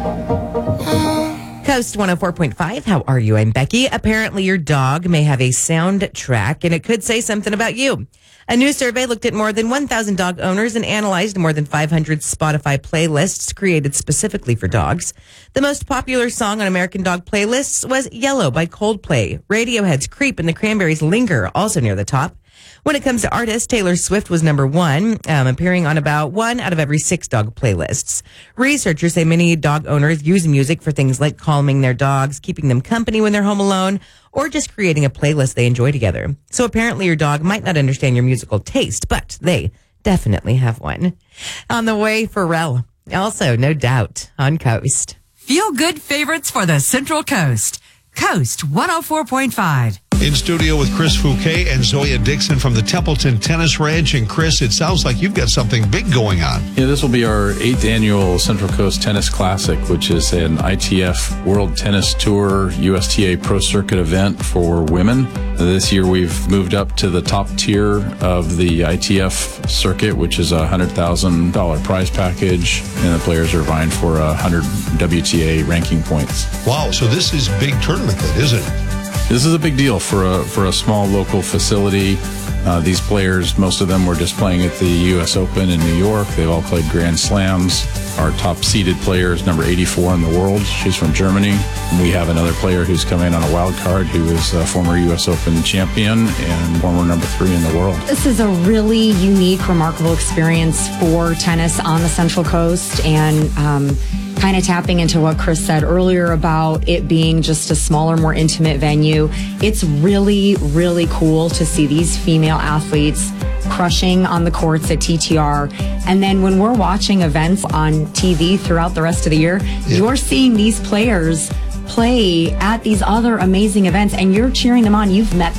Coast 104.5. How are you? I'm Becky. Apparently, your dog may have a soundtrack, and it could say something about you. A new survey looked at more than 1,000 dog owners and analyzed more than 500 Spotify playlists created specifically for dogs. The most popular song on American Dog playlists was Yellow by Coldplay. Radiohead's Creep and the Cranberries' Linger, also near the top. When it comes to artists, Taylor Swift was number one, appearing on about 1 out of every 6 dog playlists. Researchers say many dog owners use music for things like calming their dogs, keeping them company when they're home alone, or just creating a playlist they enjoy together. So apparently your dog might not understand your musical taste, but they definitely have one. On the way, Pharrell. Also, No Doubt, on Coast. Feel good favorites for the Central Coast. Coast 104.5. In studio with Chris Fouquet and Zoya Dixon from the Templeton Tennis Ranch. And Chris, it sounds like you've got something big going on. Yeah, this will be our 8th annual Central Coast Tennis Classic, which is an ITF World Tennis Tour USTA Pro Circuit event for women. This year we've moved up to the top tier of the ITF circuit, which is a $100,000 prize package, and the players are vying for 100 WTA ranking points. Wow, so this is a big tournament then, isn't it? This is a big deal for a small local facility. These players, most of them were just playing at the U.S. Open in New York. They've all played Grand Slams. Our top seeded player is number 84 in the world. She's from Germany. And we have another player who's come in on a wild card who is a former U.S. Open champion and former number 3 in the world. This is a really unique, remarkable experience for tennis on the Central Coast, and kind of tapping into what Chris said earlier about it being just a smaller, more intimate venue. It's really, really cool to see these female athletes crushing on the courts at TTR. And then when we're watching events on TV throughout the rest of the year, you're seeing these players play at these other amazing events and you're cheering them on. You've met